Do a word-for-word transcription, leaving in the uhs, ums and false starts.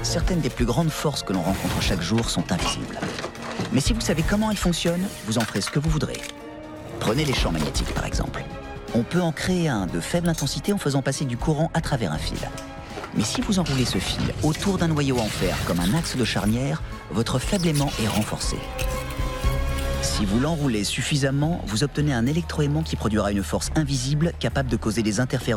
certaines des plus grandes forces que l'on rencontre chaque jour sont invisibles. Mais si vous savez comment elles fonctionnent, vous en ferez ce que vous voudrez. Prenez les champs magnétiques par exemple. On peut en créer un de faible intensité en faisant passer du courant à travers un fil. Mais si vous enroulez ce fil autour d'un noyau en fer comme un axe de charnière, votre faible aimant est renforcé. Si vous l'enroulez suffisamment, vous obtenez un électroaimant qui produira une force invisible capable de causer des interférences